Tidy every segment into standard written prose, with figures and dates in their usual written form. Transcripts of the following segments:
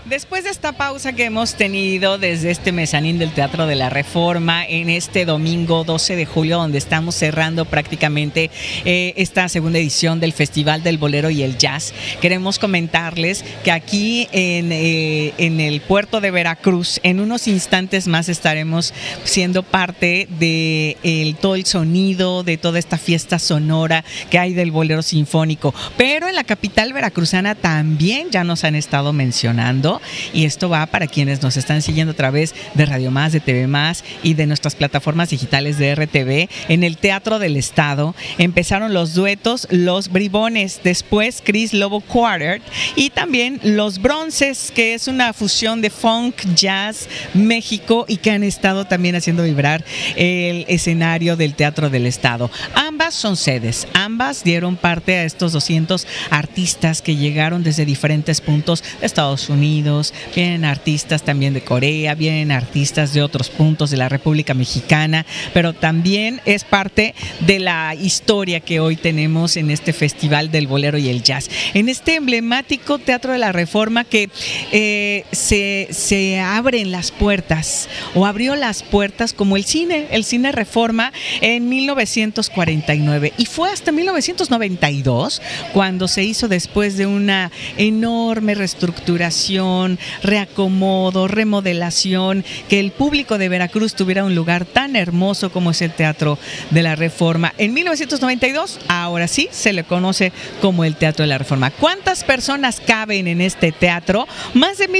Después de esta pausa que hemos tenido desde este mezanín del Teatro de la Reforma en este domingo 12 de julio, donde estamos cerrando prácticamente esta segunda edición del Festival del Bolero y el Jazz, queremos comentarles que aquí en el puerto de Veracruz, en unos instantes más estaremos siendo parte de todo el sonido, de toda esta fiesta sonora que hay del bolero sinfónico. Pero en la capital veracruzana también ya nos han estado mencionando, y esto va para quienes nos están siguiendo a través de Radio Más, de TV Más y de nuestras plataformas digitales de RTV. En el Teatro del Estado empezaron los duetos Los Bribones, después Chris Lobo Quartet y también Los Bronces, que es una fusión de funk, jazz, México, y que han estado también haciendo vibrar el escenario del Teatro del Estado. Ambas son sedes, ambas dieron parte a estos 200 artistas que llegaron desde diferentes puntos de Estados Unidos. Vienen artistas también de Corea, vienen artistas de otros puntos de la República Mexicana, pero también es parte de la historia que hoy tenemos en este Festival del Bolero y el Jazz, en este emblemático Teatro de la Reforma que se abren las puertas, o abrió las puertas como el cine Reforma en 1949, y fue hasta 1992 cuando se hizo, después de una enorme reestructuración, reacomodo, remodelación, que el público de Veracruz tuviera un lugar tan hermoso como es el Teatro de la Reforma. En 1992, ahora sí, se le conoce como el Teatro de la Reforma. ¿Cuántas personas caben en este teatro? Más de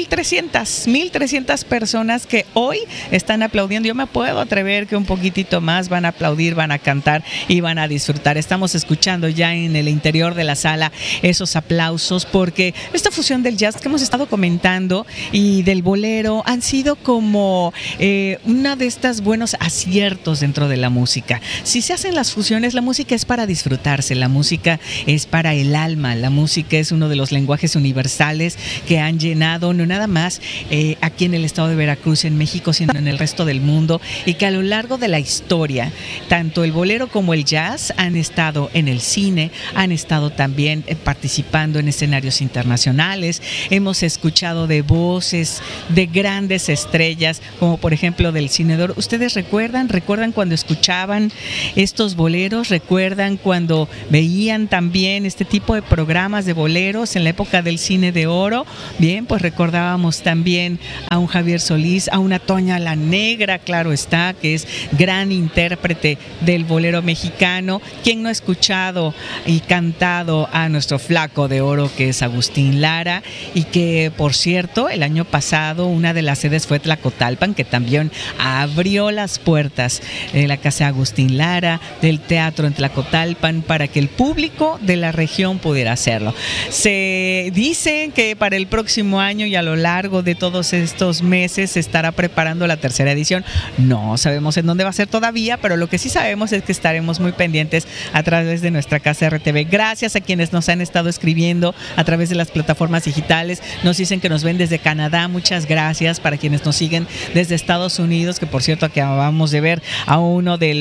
1,300 personas que hoy están aplaudiendo. Yo me puedo atrever que un poquitito más van a aplaudir, van a cantar y van a disfrutar. Estamos escuchando ya en el interior de la sala esos aplausos, porque esta fusión del jazz que hemos estado comentando y del bolero han sido como una de estas buenos aciertos dentro de la música. Si se hacen las fusiones, la música es para disfrutarse, la música es para el alma, la música es uno de los lenguajes universales que han llenado no nada más aquí en el estado de Veracruz, en México, sino en el resto del mundo, y que a lo largo de la historia, tanto el bolero como el jazz han estado en el cine, han estado también participando en escenarios internacionales. Hemos escuchado de voces de grandes estrellas, como por ejemplo del Cine de Oro. ¿Ustedes recuerdan cuando escuchaban estos boleros? ¿Recuerdan cuando veían también este tipo de programas de boleros en la época del Cine de Oro? Bien, pues recordábamos también a un Javier Solís, a una Toña la Negra, claro está, que es gran intérprete del bolero mexicano. ¿Quién no ha escuchado y cantado a nuestro flaco de oro, que es Agustín Lara? Y que, por cierto, el año pasado una de las sedes fue Tlacotalpan, que también abrió las puertas de la Casa Agustín Lara, del teatro en Tlacotalpan, para que el público de la región pudiera hacerlo. Se dice que para el próximo año y a lo largo de todos estos meses se estará preparando la tercera edición. No sabemos en dónde va a ser todavía, pero lo que sí sabemos es que estaremos muy pendientes a través de nuestra casa RTV. Gracias a quienes nos han estado escribiendo a través de las plataformas digitales. Nos dicen que nos ven desde Canadá, muchas gracias. Para quienes nos siguen desde Estados Unidos, que por cierto acabamos de ver a uno de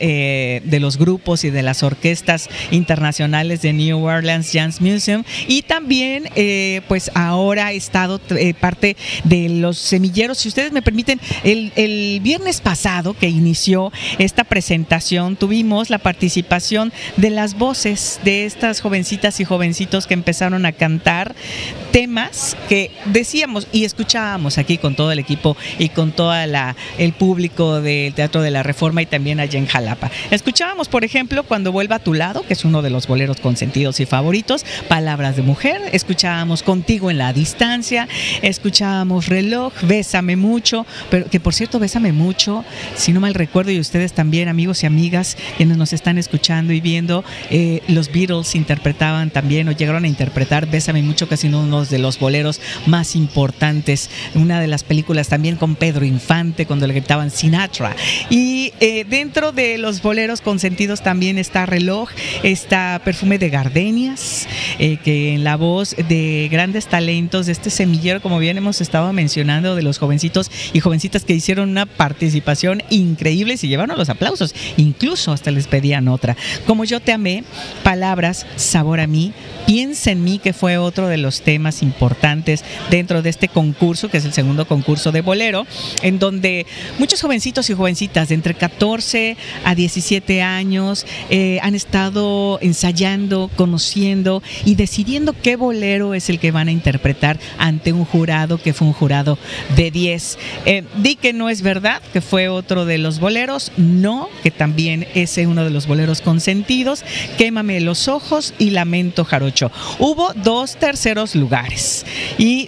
los grupos y de las orquestas internacionales de New Orleans Jazz Museum, y también pues ahora he estado parte de los semilleros. Si ustedes me permiten, el viernes pasado que inició esta presentación, tuvimos la participación de las voces de estas jovencitas y jovencitos que empezaron a cantar temas que decíamos y escuchábamos aquí con todo el equipo y con todo el público del Teatro de la Reforma, y también allá en Jalapa. Escuchábamos, por ejemplo, Cuando vuelva a tu lado, que es uno de los boleros consentidos y favoritos, Palabras de mujer. Escuchábamos Contigo en la distancia, escuchábamos Reloj, Bésame mucho, pero que por cierto, Bésame mucho, si no mal recuerdo, y ustedes también, amigos y amigas quienes nos están escuchando y viendo, los Beatles interpretaban también, o llegaron a interpretar Bésame mucho, casi uno de los boleros más importantes, una de las películas también con Pedro Infante, cuando le gritaban Sinatra. Y dentro de los boleros consentidos también está Reloj, está Perfume de Gardenias, que en la voz de grandes talentos de este semillero, como bien hemos estado mencionando, de los jovencitos y jovencitas que hicieron una participación increíble y se llevaron los aplausos, incluso hasta les pedían otra. Como yo te amé, Palabras, Sabor a mí, Piensa en mí, que fue otro de los temas importantes dentro de este concurso, que es el segundo concurso de bolero, en donde muchos jovencitos y jovencitas de entre 14 a 17 años han estado ensayando, conociendo y decidiendo qué bolero es el que van a interpretar ante un jurado que fue un jurado de 10. Di que no es verdad, que fue otro de los boleros, no, que también es uno de los boleros consentidos, Quémame los ojos y Lamento Jarocho. Hubo 2 terceros lugares y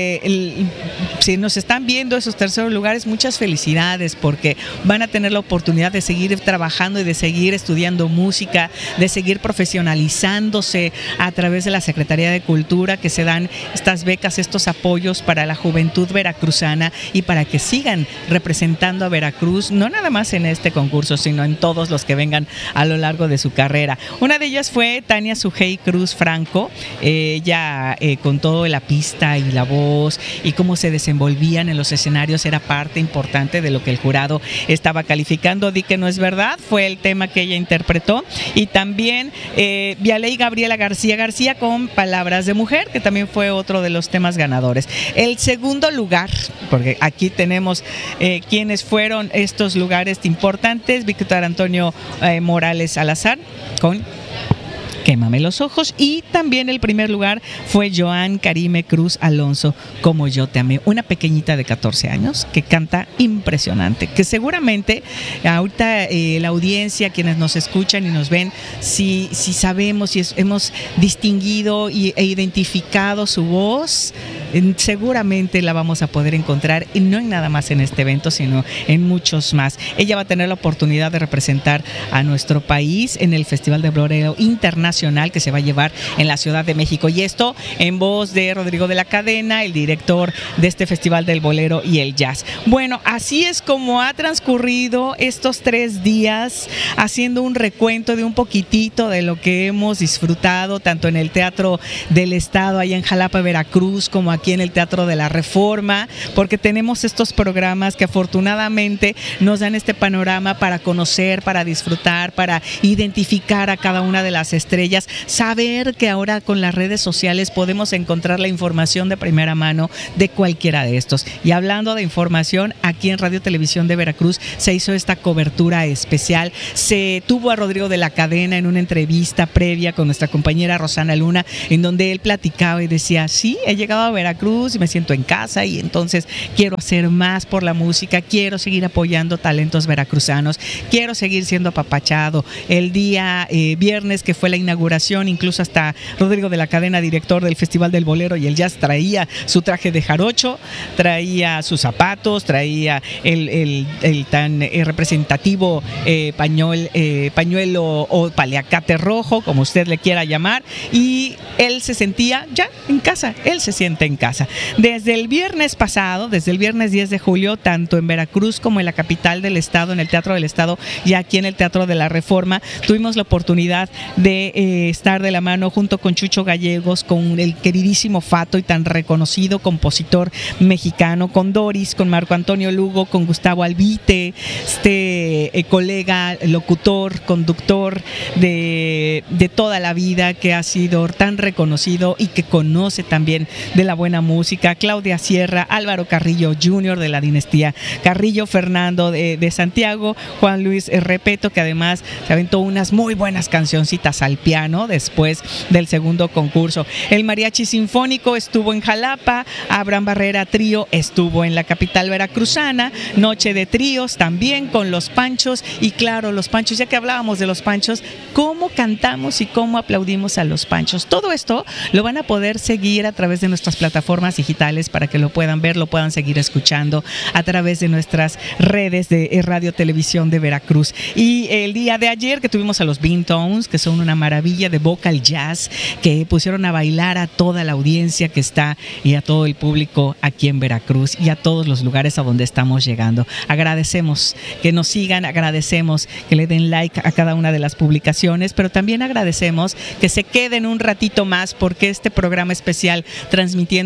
si nos están viendo esos terceros lugares, muchas felicidades, porque van a tener la oportunidad de seguir trabajando y de seguir estudiando música, de seguir profesionalizándose a través de la Secretaría de Cultura, que se dan estas becas, estos apoyos para la juventud veracruzana y para que sigan representando a Veracruz, no nada más en este concurso, sino en todos los que vengan a lo largo de su carrera. Una de ellas fue Tania Sujei Cruz Franco. Ella con todo la pista y la voz y cómo se desenvolvían en los escenarios era parte importante de lo que el jurado estaba calificando. Di que no es verdad, fue el tema que ella interpretó. Y también Vialey Gabriela García García con Palabras de Mujer, que también fue otro de los temas ganadores. El segundo lugar, porque aquí tenemos quienes fueron estos lugares importantes: Víctor Antonio Morales Salazar con Quémame los ojos, y también el primer lugar fue Joan Karime Cruz Alonso, Como yo te amé, una pequeñita de 14 años que canta impresionante, que seguramente ahorita la audiencia, quienes nos escuchan y nos ven, si sabemos, si hemos distinguido e identificado su voz, seguramente la vamos a poder encontrar, y no en nada más en este evento, sino en muchos más. Ella va a tener la oportunidad de representar a nuestro país en el Festival de Bolero Internacional que se va a llevar en la Ciudad de México, y esto en voz de Rodrigo de la Cadena, el director de este Festival del Bolero y el Jazz. Bueno, así es como ha transcurrido estos 3 días, haciendo un recuento de un poquitito de lo que hemos disfrutado, tanto en el Teatro del Estado, allá en Jalapa, Veracruz, como aquí en el Teatro de la Reforma, porque tenemos estos programas que afortunadamente nos dan este panorama para conocer, para disfrutar, para identificar a cada una de las estrellas, saber que ahora con las redes sociales podemos encontrar la información de primera mano de cualquiera de estos. Y hablando de información, aquí en Radio Televisión de Veracruz se hizo esta cobertura especial. Se tuvo a Rodrigo de la Cadena en una entrevista previa con nuestra compañera Rosana Luna, en donde él platicaba y decía: sí, he llegado a Veracruz y me siento en casa, y entonces quiero hacer más por la música, quiero seguir apoyando talentos veracruzanos, quiero seguir siendo apapachado. El día viernes, que fue la inauguración, incluso hasta Rodrigo de la Cadena, director del Festival del Bolero y el Jazz, traía su traje de jarocho, traía sus zapatos, traía el tan representativo pañuelo o paliacate rojo, como usted le quiera llamar, y él se sentía ya en casa, él se siente en casa. Desde el viernes pasado, desde el viernes 10 de julio, tanto en Veracruz como en la capital del estado, en el Teatro del Estado y aquí en el Teatro de la Reforma, tuvimos la oportunidad de estar de la mano junto con Chucho Gallegos, con el queridísimo Fato y tan reconocido compositor mexicano, con Doris, con Marco Antonio Lugo, con Gustavo Albite, colega, locutor, conductor de toda la vida, que ha sido tan reconocido y que conoce también de la buena música, Claudia Sierra, Álvaro Carrillo Jr. de la dinastía Carrillo, Fernando de Santiago, Juan Luis Repeto, que además se aventó unas muy buenas cancioncitas al piano después del segundo concurso. El Mariachi Sinfónico estuvo en Jalapa, Abraham Barrera Trío estuvo en la capital veracruzana, Noche de Tríos también con Los Panchos, y claro, Los Panchos, ya que hablábamos de Los Panchos, cómo cantamos y cómo aplaudimos a Los Panchos. Todo esto lo van a poder seguir a través de nuestras plataformas digitales para que lo puedan ver, lo puedan seguir escuchando a través de nuestras redes de Radio Televisión de Veracruz. Y el día de ayer, que tuvimos a los Bean Tones, que son una maravilla de vocal jazz, que pusieron a bailar a toda la audiencia que está y a todo el público aquí en Veracruz y a todos los lugares a donde estamos llegando. Agradecemos que nos sigan, agradecemos que le den like a cada una de las publicaciones, pero también agradecemos que se queden un ratito más, porque este programa especial transmitiendo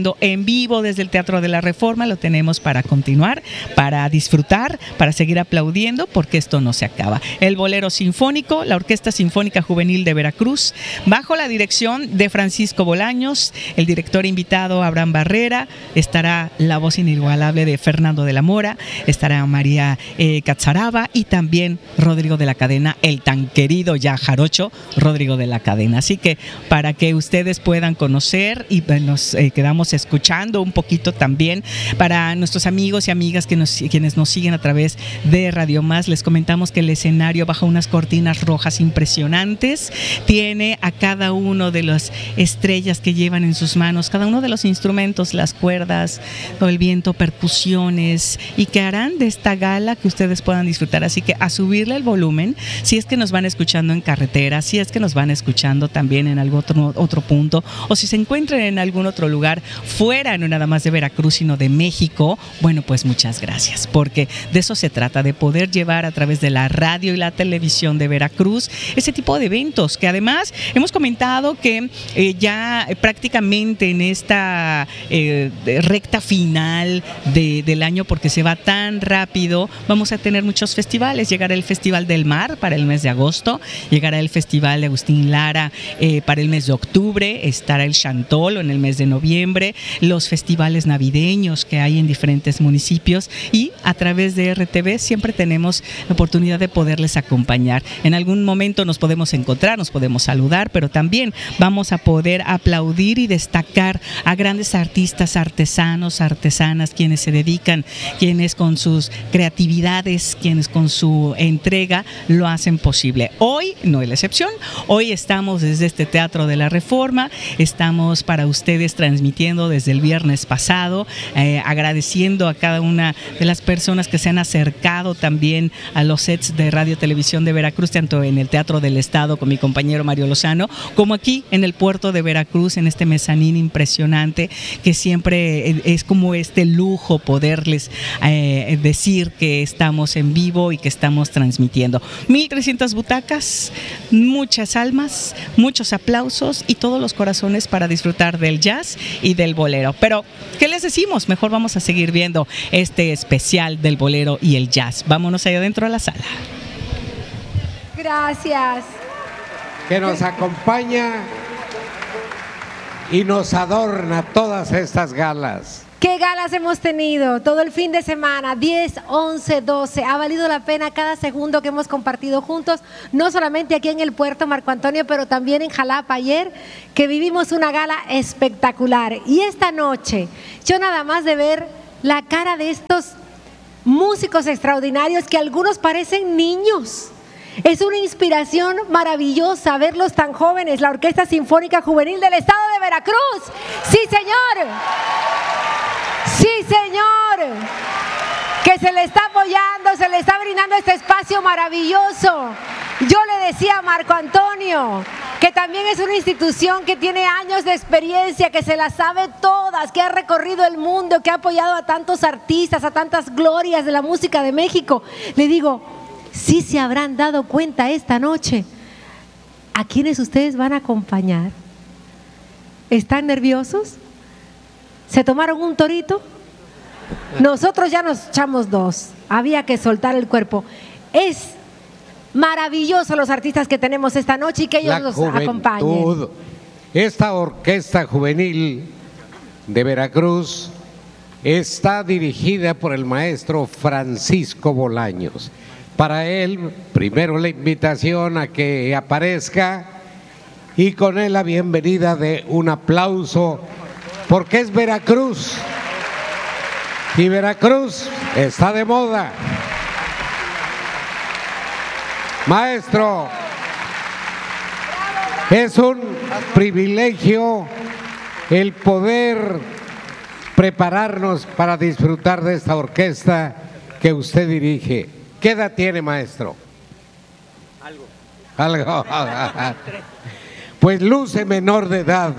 transmitiendo en vivo desde el Teatro de la Reforma. Lo tenemos para continuar, para disfrutar, para seguir aplaudiendo, porque esto no se acaba. El Bolero Sinfónico, la Orquesta Sinfónica Juvenil de Veracruz, bajo la dirección de Francisco Bolaños, el director invitado Abraham Barrera, estará la voz inigualable de Fernando de la Mora, estará María Catzaraba y también Rodrigo de la Cadena, el tan querido ya jarocho Rodrigo de la Cadena. Así que para que ustedes puedan conocer y nos quedamos escuchando un poquito también, para nuestros amigos y amigas quienes nos siguen a través de Radio Más, les comentamos que el escenario bajo unas cortinas rojas impresionantes tiene a cada uno de las estrellas que llevan en sus manos, cada uno de los instrumentos, las cuerdas, todo el viento, percusiones, y que harán de esta gala que ustedes puedan disfrutar. Así que a subirle el volumen, si es que nos van escuchando en carretera, si es que nos van escuchando también en algún otro punto, o si se encuentran en algún otro lugar fuera, no nada más de Veracruz, sino de México, bueno, pues muchas gracias, porque de eso se trata, de poder llevar a través de la radio y la televisión de Veracruz ese tipo de eventos, que además hemos comentado que ya prácticamente en esta recta final del año, porque se va tan rápido, vamos a tener muchos festivales. Llegará el Festival del Mar para el mes de agosto, llegará el Festival de Agustín Lara para el mes de octubre, estará el Chantolo en el mes de noviembre, los festivales navideños que hay en diferentes municipios, y a través de RTV siempre tenemos la oportunidad de poderles acompañar. En algún momento nos podemos encontrar, nos podemos saludar, pero también vamos a poder aplaudir y destacar a grandes artistas, artesanos, artesanas, quienes se dedican, quienes con sus creatividades, quienes con su entrega lo hacen posible. Hoy no es la excepción, hoy estamos desde este Teatro de la Reforma, estamos para ustedes transmitiendo desde el viernes pasado, agradeciendo a cada una de las personas que se han acercado también a los sets de Radio Televisión de Veracruz, tanto en el Teatro del Estado con mi compañero Mario Lozano, como aquí en el puerto de Veracruz, en este mezanín impresionante, que siempre es como este lujo poderles decir que estamos en vivo y que estamos transmitiendo. 1,300 butacas, muchas almas, muchos aplausos y todos los corazones para disfrutar del jazz y del bolero. Pero, ¿qué les decimos? Mejor vamos a seguir viendo este especial del bolero y el jazz. Vámonos allá adentro a la sala. Gracias. Que nos acompaña y nos adorna todas estas galas. ¿Qué galas hemos tenido todo el fin de semana? 10, 11, 12. Ha valido la pena cada segundo que hemos compartido juntos, no solamente aquí en el puerto Marco Antonio, pero también en Jalapa ayer, que vivimos una gala espectacular. Y esta noche, yo nada más de ver la cara de estos músicos extraordinarios, que algunos parecen niños. Es una inspiración maravillosa verlos tan jóvenes. La Orquesta Sinfónica Juvenil del Estado de Veracruz. ¡Sí, señor! ¡Sí, señor! Que se le está apoyando, se le está brindando este espacio maravilloso. Yo le decía a Marco Antonio que también es una institución que tiene años de experiencia, que se las sabe todas, que ha recorrido el mundo, que ha apoyado a tantos artistas, a tantas glorias de la música de México. Le digo, sí se habrán dado cuenta esta noche a quienes ustedes van a acompañar. ¿Están nerviosos? ¿Se tomaron un torito? Nosotros ya nos echamos 2. Había que soltar el cuerpo. Es maravilloso los artistas que tenemos esta noche y que ellos nos acompañen. Esta Orquesta Juvenil de Veracruz está dirigida por el maestro Francisco Bolaños. Para él, primero la invitación a que aparezca y con él la bienvenida de un aplauso, porque es Veracruz y Veracruz está de moda. Maestro, es un privilegio el poder prepararnos para disfrutar de esta orquesta que usted dirige. ¿Qué edad tiene, maestro? Algo. Pues luce menor de edad.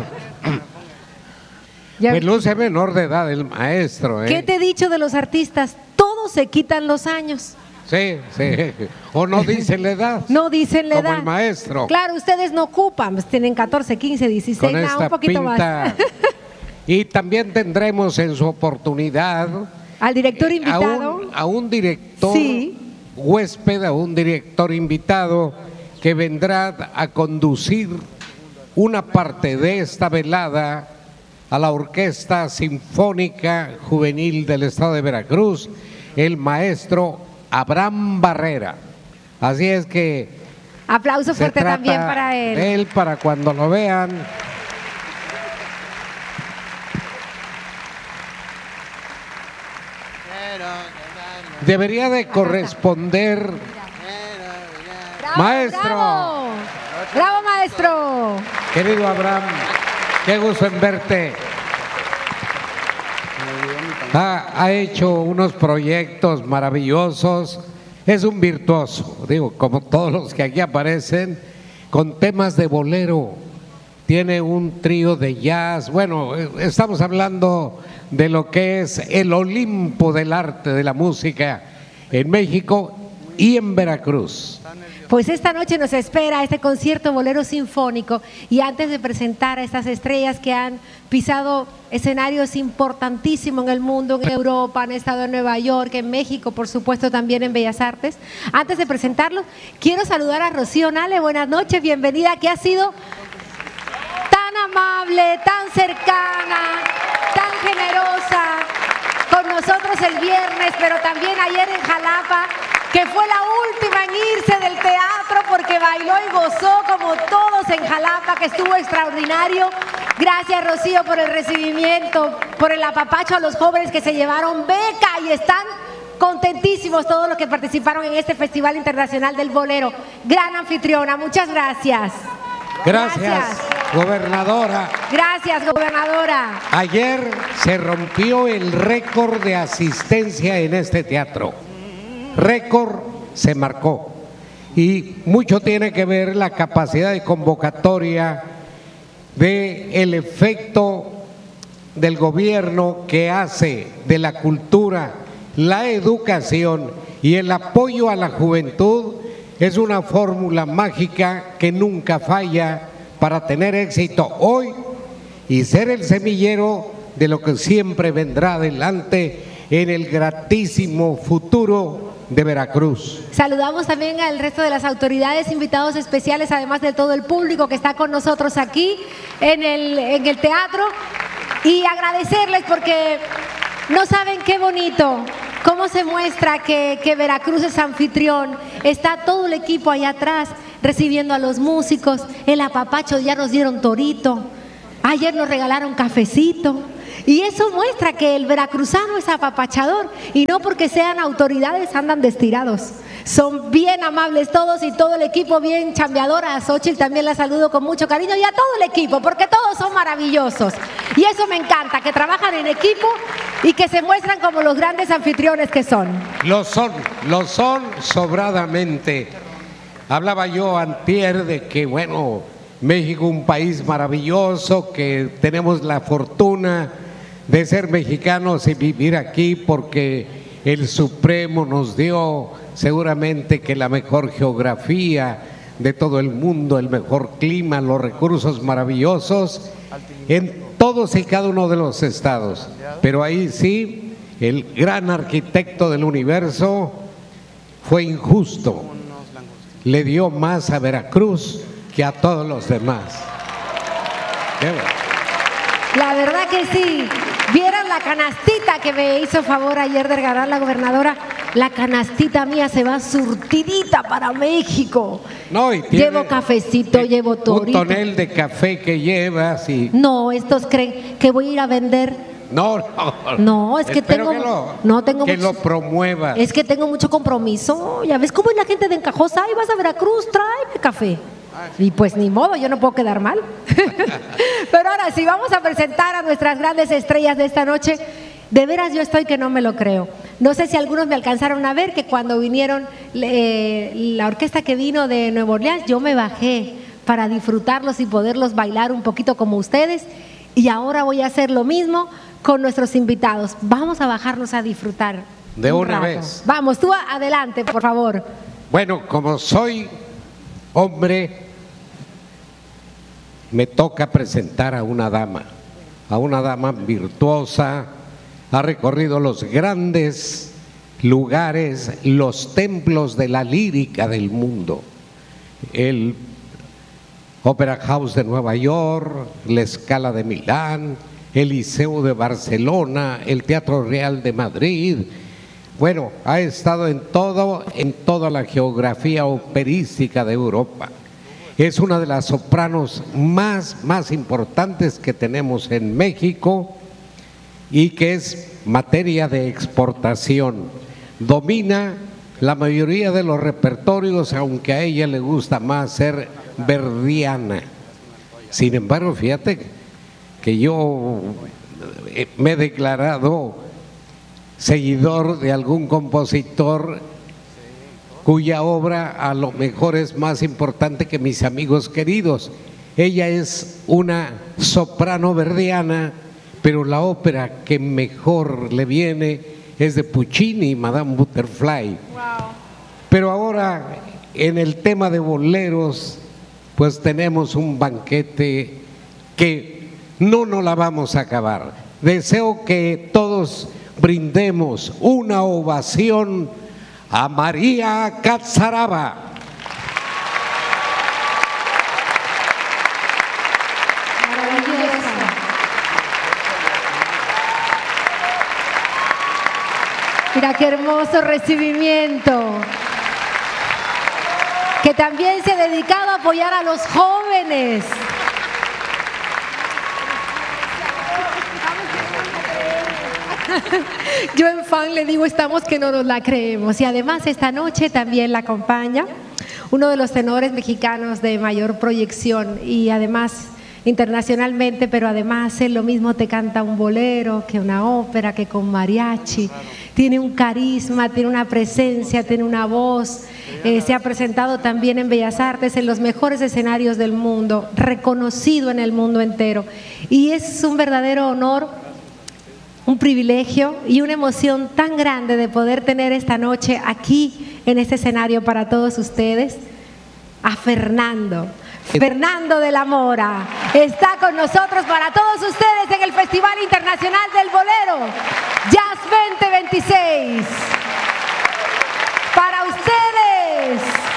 Pues luce menor de edad el maestro. ¿Qué te he dicho de los artistas? Todos se quitan los años. Sí. O no dicen la edad. No dicen la edad. Como el maestro. Claro, ustedes no ocupan, pues tienen 14, 15, 16, con esta un poquito pinta más. Y también tendremos en su oportunidad al director invitado, a un director sí, huésped, a un director invitado que vendrá a conducir una parte de esta velada a la Orquesta Sinfónica Juvenil del Estado de Veracruz, el maestro Abraham Barrera. Así es que aplauso fuerte también para él. Él, para cuando lo vean. Debería de corresponder. ¡Bravo, Maestro! ¡Bravo! ¡Bravo, maestro! Querido Abraham, qué gusto en verte. Ha hecho unos proyectos maravillosos. Es un virtuoso, digo, como todos los que aquí aparecen, con temas de bolero. Tiene un trío de jazz. Bueno, estamos hablando de lo que es el Olimpo del arte de la música en México y en Veracruz. Pues esta noche nos espera este concierto bolero sinfónico, y antes de presentar a estas estrellas que han pisado escenarios importantísimos en el mundo, en Europa, han estado en Nueva York, en México, por supuesto también en Bellas Artes, antes de presentarlos, quiero saludar a Rocío Nale. Buenas noches, bienvenida, que ha sido tan amable, tan cercana, tan generosa con nosotros el viernes, pero también ayer en Jalapa, que fue la última en irse del teatro porque bailó y gozó como todos en Jalapa, que estuvo extraordinario. Gracias, Rocío, por el recibimiento, por el apapacho a los jóvenes que se llevaron beca y están contentísimos todos los que participaron en este Festival Internacional del Bolero. Gran anfitriona, muchas gracias. Gracias, gobernadora. Gracias, gobernadora. Ayer se rompió el récord de asistencia en este teatro. Récord se marcó, y mucho tiene que ver la capacidad de convocatoria del efecto del gobierno, que hace de la cultura, la educación y el apoyo a la juventud. Es una fórmula mágica que nunca falla para tener éxito hoy y ser el semillero de lo que siempre vendrá adelante en el gratísimo futuro de Veracruz. Saludamos también al resto de las autoridades, invitados especiales, además de todo el público que está con nosotros aquí en el teatro, y agradecerles porque no saben qué bonito, cómo se muestra que Veracruz es anfitrión. Está todo el equipo allá atrás recibiendo a los músicos, el apapacho, ya nos dieron torito, ayer nos regalaron cafecito. Y eso muestra que el veracruzano es apapachador, y no porque sean autoridades andan destirados. Son bien amables todos, y todo el equipo bien chambeador. A Xochitl también la saludo con mucho cariño, y a todo el equipo, porque todos son maravillosos. Y eso me encanta, que trabajan en equipo y que se muestran como los grandes anfitriones que son. Lo son sobradamente. Hablaba yo antier de que, bueno, México, un país maravilloso, que tenemos la fortuna de ser mexicanos y vivir aquí porque el Supremo nos dio seguramente que la mejor geografía de todo el mundo, el mejor clima, los recursos maravillosos en todos y cada uno de los estados. Pero ahí sí, el gran arquitecto del universo fue injusto, le dio más a Veracruz que a todos los demás. La verdad que sí. Vieran la canastita que me hizo favor ayer de regalar la gobernadora. La canastita mía se va surtidita para México. No, y llevo cafecito, llevo torito. Un tonel de café que llevas y... No, estos creen que voy a ir a vender. No, es que tengo... Que lo promueva. Es que tengo mucho compromiso. Ya ves cómo es la gente de Encajosa. Ay, vas a Veracruz, tráeme café. Y pues ni modo, yo no puedo quedar mal. Pero ahora sí, vamos a presentar a nuestras grandes estrellas de esta noche. De veras yo estoy que no me lo creo. No sé si algunos me alcanzaron a ver que cuando vinieron la orquesta que vino de Nueva Orleans, yo me bajé para disfrutarlos y poderlos bailar un poquito como ustedes. Y ahora voy a hacer lo mismo con nuestros invitados. Vamos a bajarnos a disfrutar de una vez. Vamos, tú adelante, por favor. Bueno, como soy hombre, me toca presentar a una dama, a una dama virtuosa, ha recorrido los grandes lugares, los templos de la lírica del mundo. El Opera House de Nueva York, la Scala de Milán, el Liceo de Barcelona, el Teatro Real de Madrid. Bueno, ha estado en toda la geografía operística de Europa. Es una de las sopranos más importantes que tenemos en México y que es materia de exportación. Domina la mayoría de los repertorios, aunque a ella le gusta más ser verdiana. Sin embargo, fíjate que yo me he declarado seguidor de algún compositor cuya obra a lo mejor es más importante que mis amigos queridos. Ella es una soprano verdiana, pero la ópera que mejor le viene es de Puccini, Madame Butterfly. Wow. Pero ahora, en el tema de boleros, pues tenemos un banquete que no nos la vamos a acabar. Deseo que todos brindemos una ovación a María Catzaraba. Mira qué hermoso recibimiento. Que también se ha dedicado a apoyar a los jóvenes. Yo en fan le digo, estamos que no nos la creemos. Y además esta noche también la acompaña uno de los tenores mexicanos de mayor proyección y además internacionalmente, pero además él lo mismo te canta un bolero que una ópera, que con mariachi. Tiene un carisma, tiene una presencia, tiene una voz. Se ha presentado también en Bellas Artes, en los mejores escenarios del mundo, reconocido en el mundo entero. Y es un verdadero honor, un privilegio y una emoción tan grande de poder tener esta noche aquí en este escenario para todos ustedes a Fernando de la Mora. Está con nosotros para todos ustedes en el Festival Internacional del Bolero Jazz 2026. Para ustedes.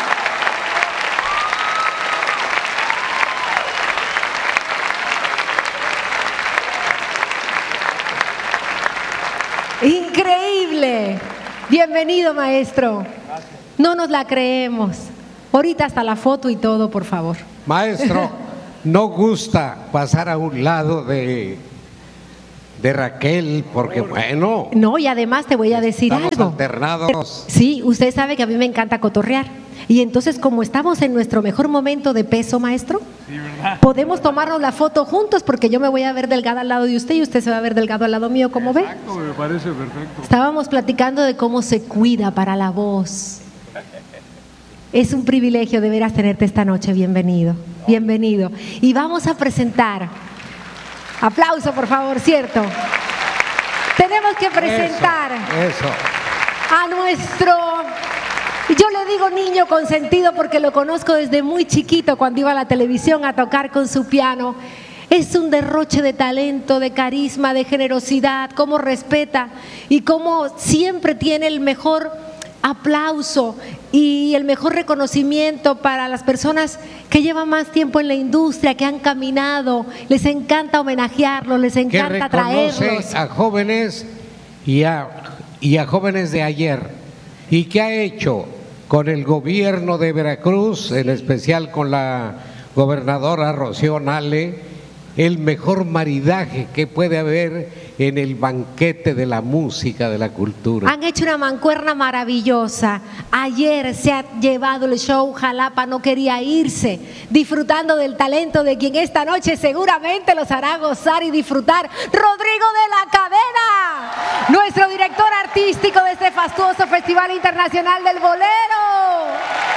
Increíble. Bienvenido, maestro. No nos la creemos. Ahorita hasta la foto y todo, por favor. Maestro, no gusta pasar a un lado de Raquel, porque bueno. No, y además te voy a decir estamos algo. Alternados. Sí, usted sabe que a mí me encanta cotorrear. Y entonces, como estamos en nuestro mejor momento de peso, maestro, sí, podemos tomarnos la foto juntos, porque yo me voy a ver delgada al lado de usted y usted se va a ver delgado al lado mío, ¿cómo ve? Exacto, me parece perfecto. Estábamos platicando de cómo se cuida para la voz. Es un privilegio de veras tenerte esta noche. Bienvenido, bienvenido. Y vamos a presentar, aplauso por favor, ¿cierto? Tenemos que presentar Eso. a nuestro, yo le digo niño consentido porque lo conozco desde muy chiquito cuando iba a la televisión a tocar con su piano. Es un derroche de talento, de carisma, de generosidad, cómo respeta y cómo siempre tiene el mejor aplauso y el mejor reconocimiento para las personas que llevan más tiempo en la industria, que han caminado. Les encanta homenajearlos, les encanta traerlos. A jóvenes y a jóvenes de ayer. ¿Y qué ha hecho con el gobierno de Veracruz, en especial con la gobernadora Rocío Nale? El mejor maridaje que puede haber en el banquete de la música, de la cultura. Han hecho una mancuerna maravillosa. Ayer se ha llevado el show Jalapa no quería irse, disfrutando del talento de quien esta noche seguramente los hará gozar y disfrutar. Rodrigo de la Cadena, nuestro director artístico de este fastuoso Festival Internacional del Bolero.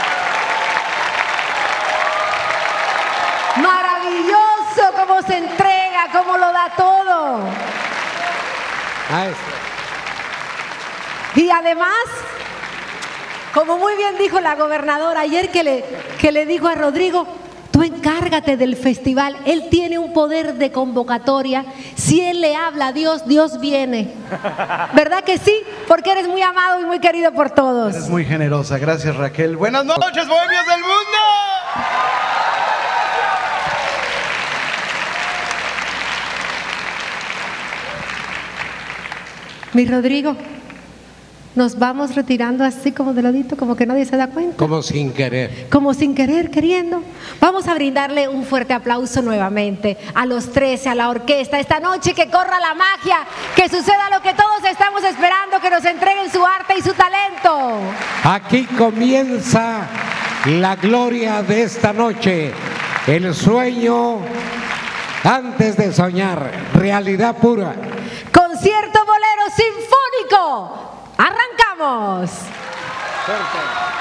Maravilloso cómo se entrega, cómo lo da todo. Maestro. Y además, como muy bien dijo la gobernadora ayer que le dijo a Rodrigo, Tú encárgate del festival. Él tiene un poder de convocatoria. Si Él le habla a Dios, Dios viene. ¿Verdad que sí? Porque eres muy amado y muy querido por todos. Eres muy generosa. Gracias, Raquel. Buenas noches, bohemios del mundo. Mi Rodrigo, nos vamos retirando así como de ladito, como que nadie se da cuenta. Como sin querer. Como sin querer, queriendo. Vamos a brindarle un fuerte aplauso nuevamente a los 13, a la orquesta. Esta noche que corra la magia, que suceda lo que todos estamos esperando, que nos entreguen su arte y su talento. Aquí comienza la gloria de esta noche, el sueño antes de soñar, realidad pura. Concierto Bolero Sinfónico. ¡Arrancamos! Suerte.